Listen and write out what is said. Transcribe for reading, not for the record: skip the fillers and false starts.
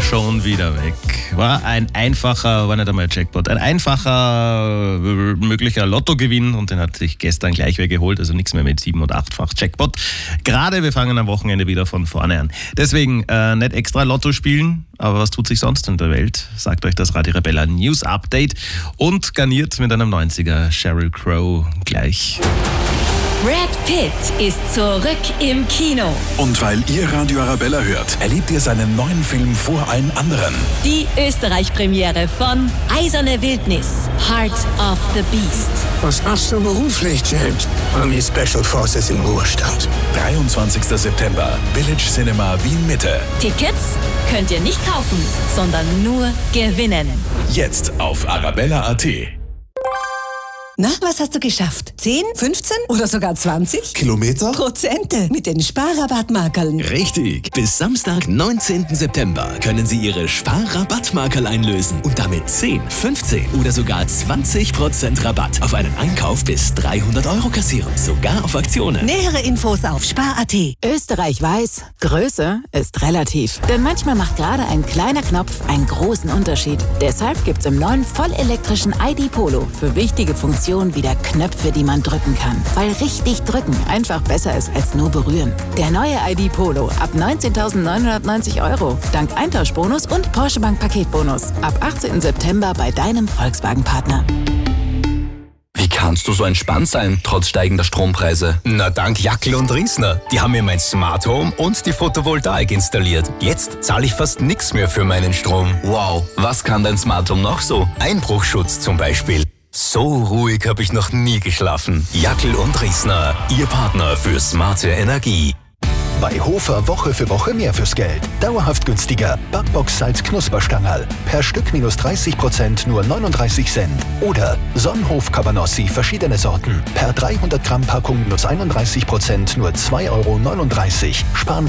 schon wieder weg. War nicht einmal Jackpot, ein einfacher möglicher Lottogewinn und den hat sich gestern gleich wer geholt, also nichts mehr mit 7- und 8-fach Jackpot. Gerade wir fangen am Wochenende wieder von vorne an. Deswegen nicht extra Lotto spielen, aber was tut sich sonst in der Welt? Sagt euch das Radio Arabella News Update und garniert mit einem 90er Sheryl Crow gleich. Brad Pitt ist zurück im Kino. Und weil ihr Radio Arabella hört, erlebt ihr seinen neuen Film vor allen anderen. Die Österreich-Premiere von Eiserne Wildnis, Heart of the Beast. Was machst du beruflich, James? Army Special Forces im Ruhestand. 23. September, Village Cinema Wien Mitte. Tickets könnt ihr nicht kaufen, sondern nur gewinnen. Jetzt auf arabella.at. Na, was hast du geschafft? 10, 15 oder sogar 20? Kilometer? Prozente mit den Sparrabattmarkerln. Richtig. Bis Samstag, 19. September können Sie Ihre Sparrabattmarkerl einlösen und damit 10, 15 oder sogar 20% Rabatt auf einen Einkauf bis 300 € kassieren. Sogar auf Aktionen. Nähere Infos auf spar.at. Österreich weiß, Größe ist relativ. Denn manchmal macht gerade ein kleiner Knopf einen großen Unterschied. Deshalb gibt's im neuen vollelektrischen ID Polo für wichtige Funktionen wieder Knöpfe, die man drücken kann. Weil richtig drücken einfach besser ist als nur berühren. Der neue ID Polo ab 19.990 €. Dank Eintauschbonus und Porsche Bank Paketbonus. Ab 18. September bei deinem Volkswagen-Partner. Wie kannst du so entspannt sein, trotz steigender Strompreise? Na, dank Jackel und Riesner. Die haben mir mein Smart Home und die Photovoltaik installiert. Jetzt zahle ich fast nichts mehr für meinen Strom. Wow, was kann dein Smart Home noch so? Einbruchschutz zum Beispiel. So ruhig habe ich noch nie geschlafen. Jackel und Riesner, Ihr Partner für smarte Energie. Bei Hofer Woche für Woche mehr fürs Geld. Dauerhaft günstiger. Backbox Salz Knusperstangerl. Per Stück minus 30%, nur 39 Cent. Oder Sonnenhof Cabanossi, verschiedene Sorten. Per 300 Gramm Packung minus 31%, nur 2,39 €. Sparen